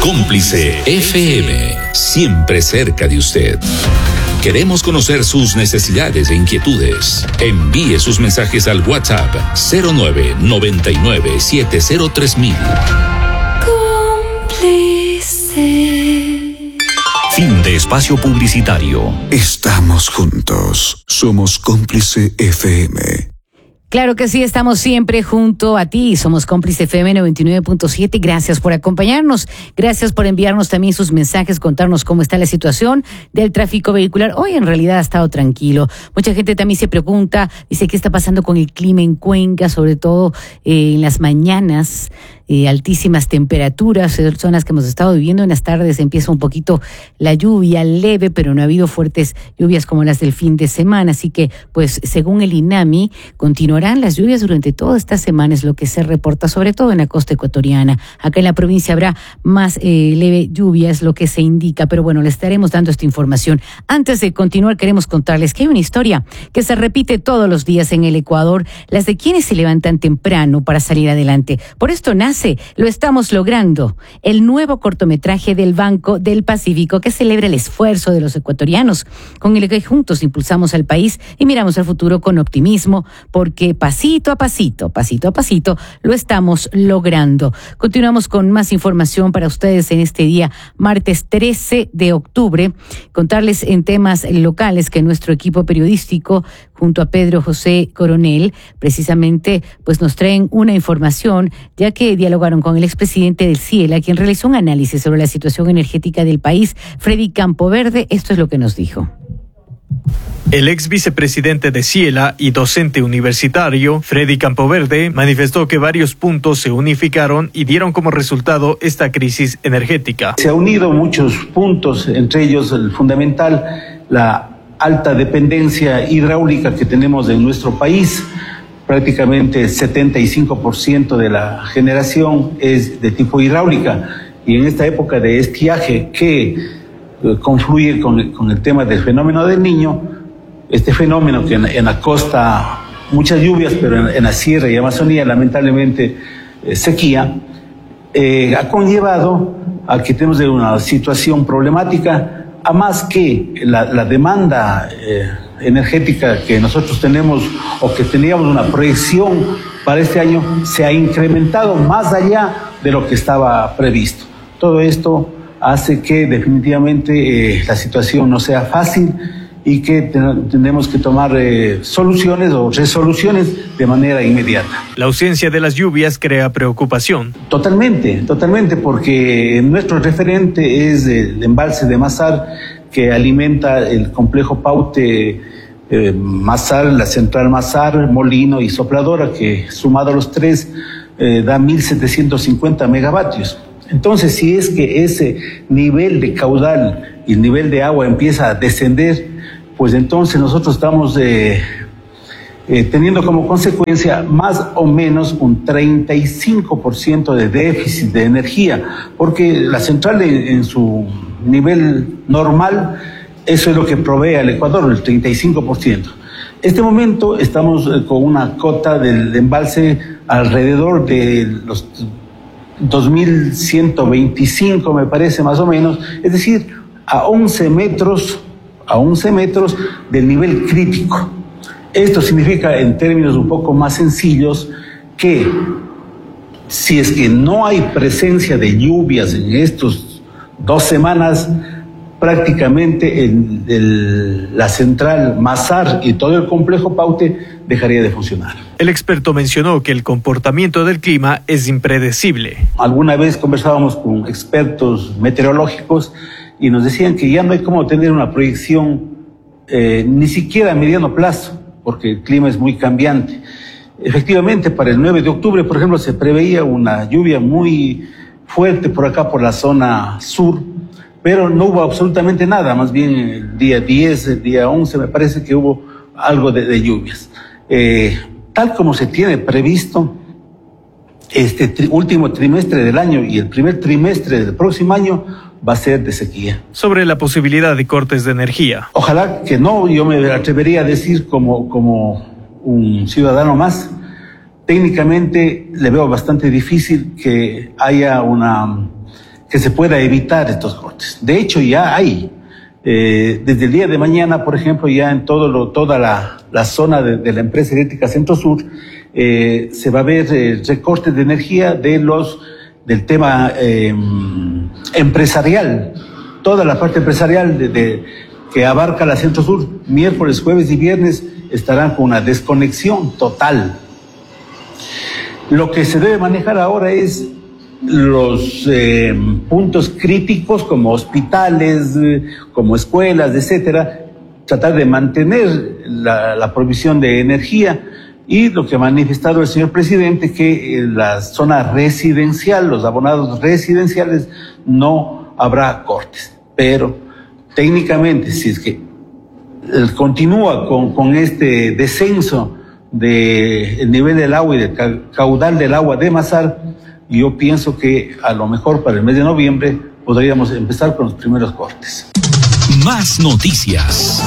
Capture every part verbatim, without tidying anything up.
Cómplice F M, siempre cerca de usted. Queremos conocer sus necesidades e inquietudes. Envíe sus mensajes al WhatsApp cero nueve noventa y nueve siete cero tres mil. Cómplice. Fin de espacio publicitario. Estamos juntos. Somos Cómplice F M. Claro que sí, estamos siempre junto a ti. Somos Cómplice F M noventa y nueve punto siete. Gracias por acompañarnos. Gracias por enviarnos también sus mensajes, contarnos cómo está la situación del tráfico vehicular. Hoy en realidad ha estado tranquilo. Mucha gente también se pregunta, dice, ¿qué está pasando con el clima en Cuenca? Sobre todo eh, en las mañanas. Eh, altísimas temperaturas, son las que hemos estado viviendo. En las tardes empieza un poquito la lluvia leve, pero no ha habido fuertes lluvias como las del fin de semana, así que pues según el INAMI continuarán las lluvias durante toda esta semana, es lo que se reporta, sobre todo en la costa ecuatoriana. Acá en la provincia habrá más eh, leve lluvia, es lo que se indica, pero bueno, les estaremos dando esta información. Antes de continuar, queremos contarles que hay una historia que se repite todos los días en el Ecuador, las de quienes se levantan temprano para salir adelante. Por esto nace Lo Estamos Logrando, el nuevo cortometraje del Banco del Pacífico que celebra el esfuerzo de los ecuatorianos, con el que juntos impulsamos al país y miramos al futuro con optimismo, porque pasito a pasito, pasito a pasito, lo estamos logrando. Continuamos con más información para ustedes en este día, martes trece de octubre. Contarles en temas locales que nuestro equipo periodístico, junto a Pedro José Coronel, precisamente pues nos traen una información, ya que dialogaron con el expresidente del Ciela, quien realizó un análisis sobre la situación energética del país, Freddy Campoverde. Esto es lo que nos dijo. El ex vicepresidente de Ciela y docente universitario, Freddy Campoverde, manifestó que varios puntos se unificaron y dieron como resultado esta crisis energética. Se han unido muchos puntos, entre ellos el fundamental, la alta dependencia hidráulica que tenemos en nuestro país. Prácticamente el setenta y cinco por ciento de la generación es de tipo hidráulica, y en esta época de estiaje que eh, confluye con, con el tema del fenómeno del Niño, este fenómeno que en, en la costa muchas lluvias, pero en, en la sierra y Amazonía lamentablemente eh, sequía, eh, ha conllevado a que tenemos una situación problemática, a más que la, la demanda eh, energética que nosotros tenemos o que teníamos una proyección para este año se ha incrementado más allá de lo que estaba previsto. Todo esto hace que definitivamente eh, la situación no sea fácil y que ten- tenemos que tomar eh, soluciones o resoluciones de manera inmediata. La ausencia de las lluvias crea preocupación. Totalmente, totalmente, porque nuestro referente es el embalse de Mazar, que alimenta el complejo Paute, eh, Mazar, la central Mazar, Molino y Sopladora, que sumado a los tres eh, da mil setecientos cincuenta megavatios. Entonces, si es que ese nivel de caudal y el nivel de agua empieza a descender, pues entonces nosotros estamos eh, eh, teniendo como consecuencia más o menos un treinta y cinco por ciento de déficit de energía, porque la central en, en su nivel normal, eso es lo que provee al Ecuador, el treinta y cinco por ciento. Este momento estamos eh, con una cota del embalse alrededor de los dos mil ciento veinticinco, me parece, más o menos, es decir, a once metros, a once metros del nivel crítico. Esto significa, en términos un poco más sencillos, que si es que no hay presencia de lluvias en estos dos semanas, prácticamente el, el, la central Mazar y todo el complejo Paute dejaría de funcionar. El experto mencionó que el comportamiento del clima es impredecible. Alguna vez conversábamos con expertos meteorológicos y nos decían que ya no hay cómo tener una proyección eh, ni siquiera a mediano plazo, porque el clima es muy cambiante. Efectivamente, para el nueve de octubre, por ejemplo, se preveía una lluvia muy fuerte por acá, por la zona sur, pero no hubo absolutamente nada. Más bien el día diez, el día once, me parece que hubo algo de, de lluvias. Eh, tal como se tiene previsto, este tri- último trimestre del año y el primer trimestre del próximo año va a ser de sequía. Sobre la posibilidad de cortes de energía. Ojalá que no, yo me atrevería a decir como, como un ciudadano más, técnicamente le veo bastante difícil que haya una, que que se pueda evitar estos cortes. De hecho, ya hay, eh, desde el día de mañana, por ejemplo, ya en todo lo, toda la, la zona de, de la empresa eléctrica Centro Sur, eh, se va a ver eh, recortes de energía de los, del tema eh, empresarial, toda la parte empresarial de, de, que abarca la Centro Sur, miércoles, jueves y viernes estarán con una desconexión total. Lo que se debe manejar ahora es los eh, puntos críticos como hospitales, eh, como escuelas, etcétera, tratar de mantener la, la provisión de energía, y lo que ha manifestado el señor presidente, que en la zona residencial, los abonados residenciales, no habrá cortes, pero técnicamente si es que continúa con, con este descenso del nivel del agua y del caudal del agua de Mazar, yo pienso que a lo mejor para el mes de noviembre podríamos empezar con los primeros cortes. Más noticias.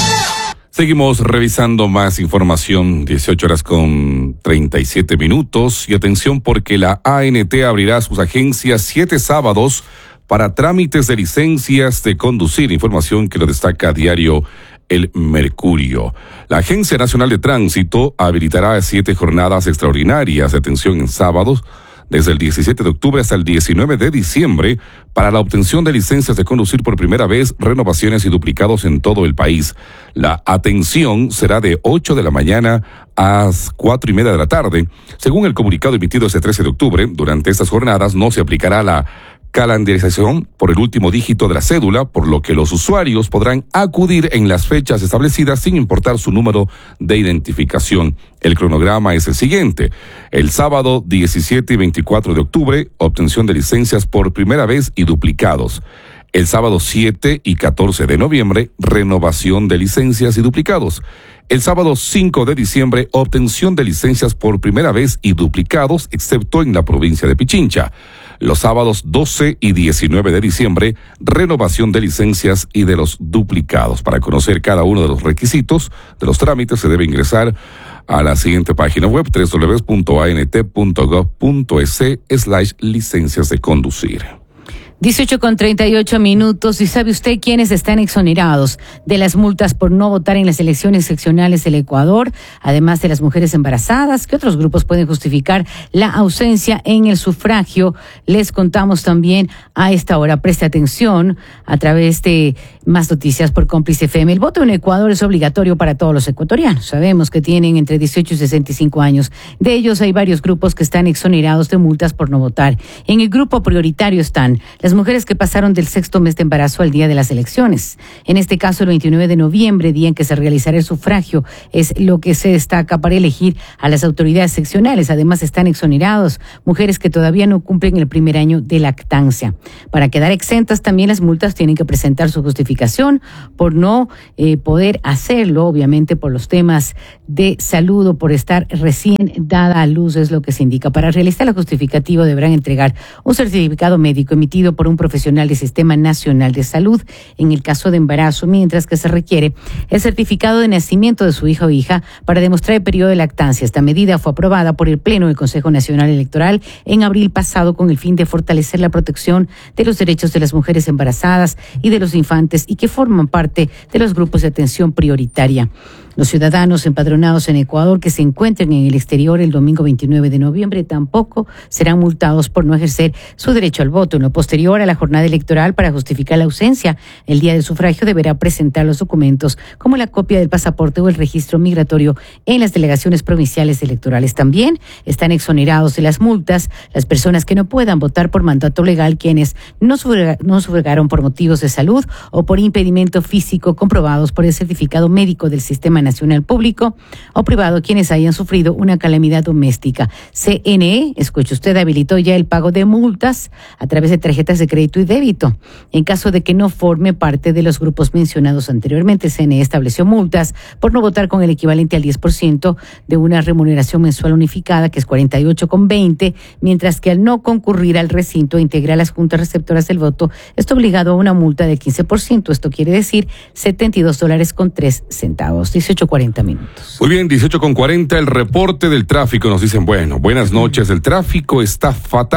Seguimos revisando más información, dieciocho horas con treinta y siete minutos. Y atención, porque la A N T abrirá sus agencias siete sábados para trámites de licencias de conducir. Información que lo destaca a diario El Mercurio. La Agencia Nacional de Tránsito habilitará siete jornadas extraordinarias de atención en sábados, desde el diecisiete de octubre hasta el diecinueve de diciembre, para la obtención de licencias de conducir por primera vez, renovaciones y duplicados en todo el país. La atención será de ocho de la mañana a cuatro y media de la tarde. Según el comunicado emitido ese trece de octubre, durante estas jornadas no se aplicará la calendarización por el último dígito de la cédula, por lo que los usuarios podrán acudir en las fechas establecidas sin importar su número de identificación. El cronograma es el siguiente: el sábado diecisiete y veinticuatro de octubre, obtención de licencias por primera vez y duplicados. El sábado siete y catorce de noviembre, renovación de licencias y duplicados. El sábado cinco de diciembre, obtención de licencias por primera vez y duplicados, excepto en la provincia de Pichincha. Los sábados doce y diecinueve de diciembre, renovación de licencias y de los duplicados. Para conocer cada uno de los requisitos de los trámites, se debe ingresar a la siguiente página web: doble u doble u doble u punto a n t punto gov punto e s slash licencias de conducir. dieciocho con treinta y ocho minutos. ¿Y sabe usted quiénes están exonerados de las multas por no votar en las elecciones seccionales del Ecuador? Además de las mujeres embarazadas, ¿qué otros grupos pueden justificar la ausencia en el sufragio? Les contamos también a esta hora. Preste atención a través de Más Noticias por Cómplice F M. El voto en Ecuador es obligatorio para todos los ecuatorianos. Sabemos que tienen entre dieciocho y sesenta y cinco años. De ellos hay varios grupos que están exonerados de multas por no votar. En el grupo prioritario están las mujeres que pasaron del sexto mes de embarazo al día de las elecciones. En este caso, el veintinueve de noviembre, día en que se realizará el sufragio, es lo que se destaca para elegir a las autoridades seccionales. Además, están exonerados mujeres que todavía no cumplen el primer año de lactancia. Para quedar exentas, también las multas tienen que presentar su justificación por no eh, poder hacerlo, obviamente por los temas de salud o por estar recién dada a luz, es lo que se indica. Para realizar el justificativo deberán entregar un certificado médico emitido por un profesional del Sistema Nacional de Salud en el caso de embarazo, mientras que se requiere el certificado de nacimiento de su hijo o hija para demostrar el periodo de lactancia. Esta medida fue aprobada por el Pleno del Consejo Nacional Electoral en abril pasado con el fin de fortalecer la protección de los derechos de las mujeres embarazadas y de los infantes y que forman parte de los grupos de atención prioritaria. Los ciudadanos empadronados en Ecuador que se encuentren en el exterior el domingo veintinueve de noviembre tampoco serán multados por no ejercer su derecho al voto. En lo posterior a la jornada electoral, para justificar la ausencia el día del sufragio, deberá presentar los documentos como la copia del pasaporte o el registro migratorio en las delegaciones provinciales electorales. También están exonerados de las multas las personas que no puedan votar por mandato legal, quienes no sufragaron por motivos de salud o por impedimento físico comprobados por el certificado médico del Sistema Nacional Público o privado, quienes hayan sufrido una calamidad doméstica. C N E, escuche usted, habilitó ya el pago de multas a través de tarjetas de crédito y débito. En caso de que no forme parte de los grupos mencionados anteriormente, C N E estableció multas por no votar con el equivalente al diez por ciento de una remuneración mensual unificada, que es cuarenta y ocho con veinte, mientras que al no concurrir al recinto e integrar las juntas receptoras del voto, está obligado a una multa del quince por ciento. Esto quiere decir setenta y dos dólares con tres centavos. dieciocho cuarenta minutos. Muy bien, dieciocho con cuarenta, el reporte del tráfico. Nos dicen, bueno, buenas noches. El tráfico está fatal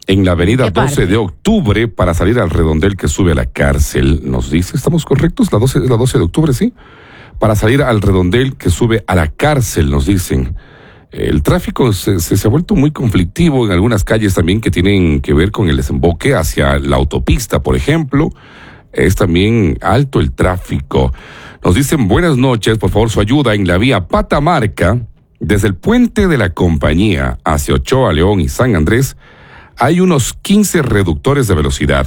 en la avenida doce de octubre para salir al redondel que sube a la cárcel. Nos dice, ¿estamos correctos? La doce, la doce de octubre, sí. Para salir al redondel que sube a la cárcel, nos dicen. El tráfico se, se, se ha vuelto muy conflictivo en algunas calles también que tienen que ver con el desemboque hacia la autopista, por ejemplo. Es también alto el tráfico. Nos dicen, buenas noches, por favor, su ayuda en la vía Patamarca, desde el puente de la Compañía hacia Ochoa, León y San Andrés, hay unos quince reductores de velocidad.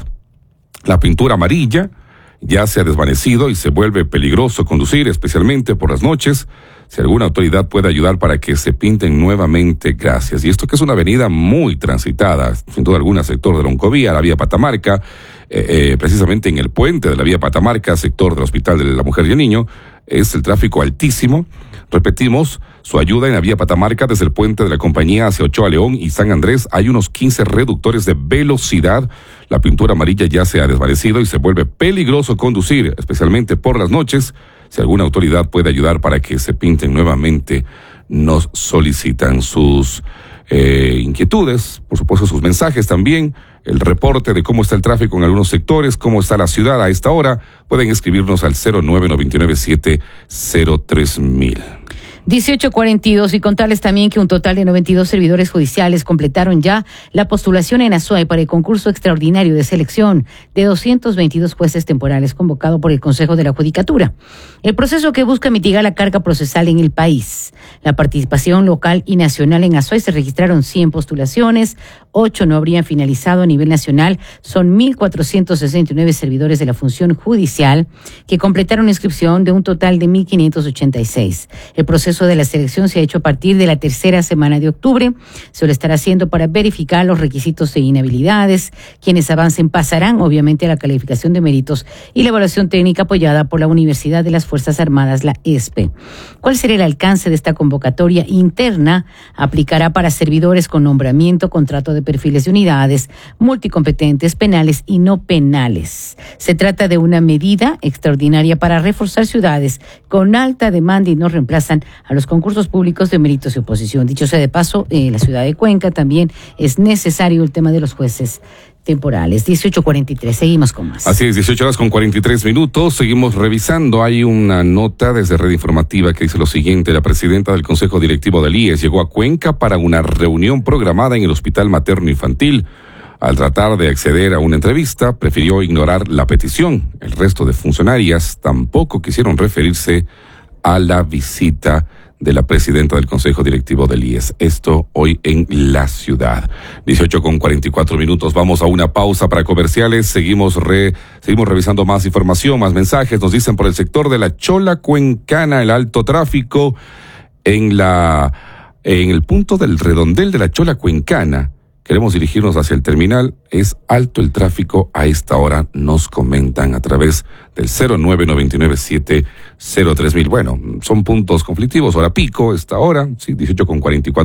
La pintura amarilla ya se ha desvanecido y se vuelve peligroso conducir, especialmente por las noches. Si alguna autoridad puede ayudar para que se pinten nuevamente, gracias. Y esto que es una avenida muy transitada, sin duda alguna, sector de la Oncovía, la vía Patamarca, eh, eh, precisamente en el puente de la vía Patamarca, sector del Hospital de la Mujer y el Niño, es el tráfico altísimo. Repetimos, su ayuda en la vía Patamarca desde el puente de la Compañía hacia Ochoa, León y San Andrés. Hay unos quince reductores de velocidad. La pintura amarilla ya se ha desvanecido y se vuelve peligroso conducir, especialmente por las noches. Si alguna autoridad puede ayudar para que se pinten nuevamente, nos solicitan sus eh, inquietudes, por supuesto sus mensajes también, el reporte de cómo está el tráfico en algunos sectores, cómo está la ciudad a esta hora. Pueden escribirnos al cero nueve nueve nueve siete cero tres mil. dieciocho cuarenta y dos, y contarles también que un total de noventa y dos servidores judiciales completaron ya la postulación en Azuay para el concurso extraordinario de selección de doscientos veintidós jueces temporales convocado por el Consejo de la Judicatura. El proceso que busca mitigar la carga procesal en el país. La participación local y nacional en Azuay se registraron cien postulaciones, ocho no habrían finalizado a nivel nacional. Son mil cuatrocientos sesenta y nueve servidores de la función judicial que completaron inscripción de un total de mil quinientos ochenta y seis. El proceso de la selección se ha hecho a partir de la tercera semana de octubre. Se lo estará haciendo para verificar los requisitos de inhabilidades. Quienes avancen pasarán, obviamente, a la calificación de méritos y la evaluación técnica apoyada por la Universidad de las Fuerzas Armadas, la E S P E. ¿Cuál será el alcance de esta convocatoria interna? Aplicará para servidores con nombramiento, contrato de perfiles de unidades, multicompetentes, penales y no penales. Se trata de una medida extraordinaria para reforzar ciudades con alta demanda y no reemplazan a los concursos públicos de méritos y oposición. Dicho sea de paso, en la ciudad de Cuenca también es necesario el tema de los jueces temporales. dieciocho cuarenta y tres, seguimos con más. Así es, dieciocho horas con cuarenta y tres minutos, seguimos revisando. Hay una nota desde Red Informativa que dice lo siguiente: la presidenta del Consejo Directivo del I E S llegó a Cuenca para una reunión programada en el Hospital Materno Infantil. Al tratar de acceder a una entrevista, prefirió ignorar la petición. El resto de funcionarias tampoco quisieron referirse a la visita de la presidenta del Consejo Directivo del I E S. Esto hoy en la ciudad. dieciocho con cuarenta y cuatro minutos. Vamos a una pausa para comerciales. Seguimos re, seguimos revisando más información, más mensajes. Nos dicen por el sector de la Chola Cuencana, el alto tráfico en la, en el punto del redondel de la Chola Cuencana. Queremos dirigirnos hacia el terminal. Es alto el tráfico a esta hora, nos comentan a través del cero nueve nueve nueve siete cero tres mil. Bueno, son puntos conflictivos, hora pico, esta hora, sí, dieciocho con cuarenta y cuatro.